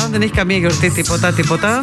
τίποτα. Δεν έχει καμία γιορτή, τίποτα.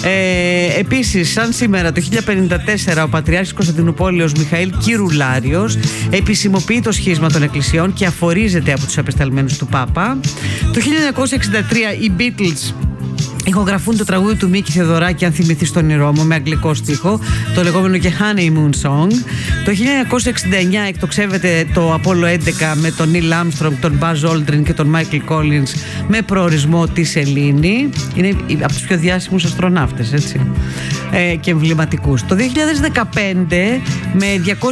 Επίσης, σαν σήμερα το 1054, ο Πατριάρχης Κωνσταντινουπόλεως Μιχαήλ Κυρουλάριος επισημοποιεί το σχίσμα των εκκλησιών και αφορίζεται από τους απεσταλμένους του Πάπα. Το 1963 οι Beatles ηχογραφούν το τραγούδι του Μίκη Θεοδωράκη, αν θυμηθείς τον όνειρό μου, με αγγλικό στίχο, το λεγόμενο και Honeymoon Song. Το 1969 εκτοξεύεται το Apollo 11 με τον Neil Armstrong, τον Buzz Aldrin και τον Michael Collins με προορισμό τη Σελήνη. Είναι από τους πιο διάσημους αστροναύτες, έτσι, και εμβληματικούς. Το 2015, με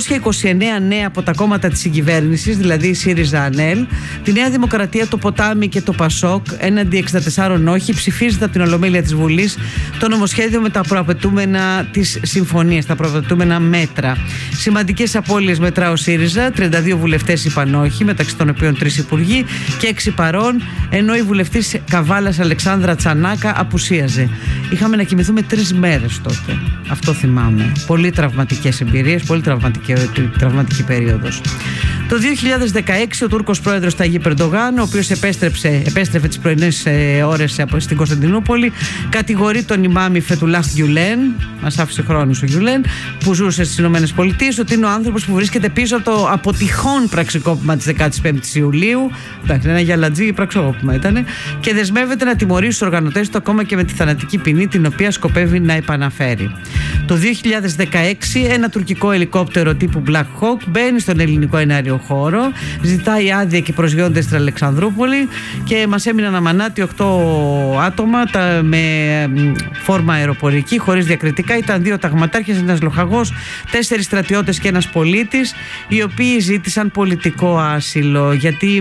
229 νέα από τα κόμματα της συγκυβέρνησης, δηλαδή η ΣΥΡΙΖΑ-ΑΝΕΛ, τη Νέα Δημοκρατία, το Ποτάμι και το ΠΑΣΟΚ, έναντι 64 όχι, ψηφίζεται από την Ολομέλεια της Βουλής το νομοσχέδιο με τα προαπαιτούμενα της συμφωνίας, τα προαπαιτούμενα μέτρα. Σημαντικές απώλειες μετρά ο ΣΥΡΙΖΑ, 32 βουλευτές είπαν όχι, μεταξύ των οποίων 3 υπουργοί και 6 παρών, ενώ η βουλευτής Καβάλας Αλεξάνδρα Τσανάκα απουσίαζε. Είχαμε να κοιμηθούμε 3 μέρες τότε. Αυτό θυμάμαι. Πολύ τραυματικές εμπειρίες, πολύ τραυματική περίοδος. Το 2016 ο Τούρκος πρόεδρος Ταγίπ Ερντογάν, ο οποίος επέστρεφε τις πρωινές ώρες στην Κωνσταντινούπολη, κατηγορεί τον ημάμι Φετουλάχ Γκιουλέν, μας άφησε χρόνος ο Γκιουλέν, που ζούσε στις Ηνωμένες Πολιτείες, ότι είναι ο άνθρωπος που βρίσκεται πίσω από το αποτυχόν πραξικόπημα της 15ης Ιουλίου. Εντάξει, ένα γυαλατζή πραξικόπημα ήταν, και δεσμεύεται να τιμωρήσει τους οργανωτές του ακόμα και με τη θανατική ποινή, την οποία σκοπεύει να επαναφέρει. Το 2016 ένα τουρκικό ελικόπτερο τύπου Black Hawk μπαίνει στον ελληνικό εναέριο χώρο, ζητάει άδεια και προσγειώνεται στην Αλεξανδρούπολη και μας έμειναν αμανάτι 8 άτομα με φόρμα αεροπορική, χωρίς διακριτικά. Ήταν 2 ταγματάρχες, ένας λοχαγός, 4 στρατιώτες και ένας πολίτης, οι οποίοι ζήτησαν πολιτικό άσυλο γιατί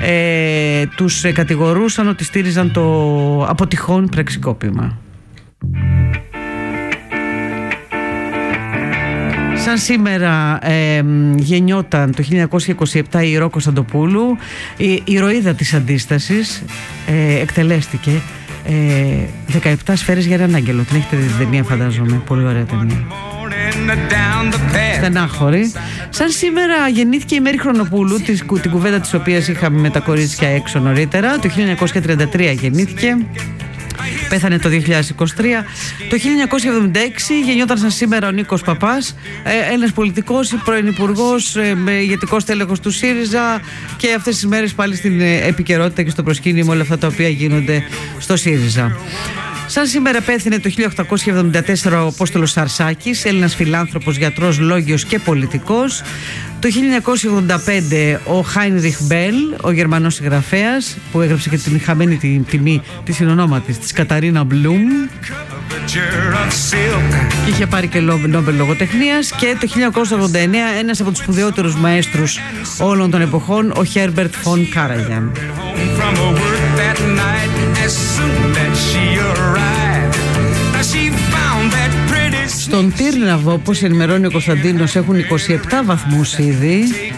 τους κατηγορούσαν ότι στήριζαν το αποτυχόν πραξικόπημα. Σαν σήμερα γεννιόταν το 1927 η Ρο Κωνσταντοπούλου, η ηρωίδα της Αντίστασης, εκτελέστηκε 17 σφαίρες για έναν άγγελο. Την έχετε δει την ταινία, φαντάζομαι, πολύ ωραία ταινία. Στενάχωρη. Σαν σήμερα γεννήθηκε η Μέρη Χρονοπούλου, την κουβέντα της οποίας είχαμε με τα κορίτσια έξω νωρίτερα. Το 1933 γεννήθηκε. Πέθανε το 2023. Το 1976 γεννιόταν σαν σήμερα ο Νίκος Παπάς, ένας πολιτικός, πρώην υπουργός, ηγετικός τέλεχος του ΣΥΡΙΖΑ, και αυτές τις μέρες πάλι στην επικαιρότητα και στο προσκήνιο με όλα αυτά τα οποία γίνονται στο ΣΥΡΙΖΑ. Σαν σήμερα πέθανε το 1874 ο Απόστολος Σαρσάκης, Έλληνας φιλάνθρωπος, γιατρός, λόγιος και πολιτικός. Το 1985 ο Χάινριχ Μπέλ, ο Γερμανός συγγραφέας, που έγραψε και την χαμένη τιμή της συνονόματης της Καταρίνα Μπλουμ και είχε πάρει και Νόμπελ λογοτεχνίας. Και το 1989 ένας από τους σπουδαιότερους μαέστρους όλων των εποχών, ο Χέρμπερτ Φον Κάραγιαν. Στον Τύρναβο, όπως ενημερώνει ο Κωνσταντίνος, έχουν 27 βαθμούς ήδη.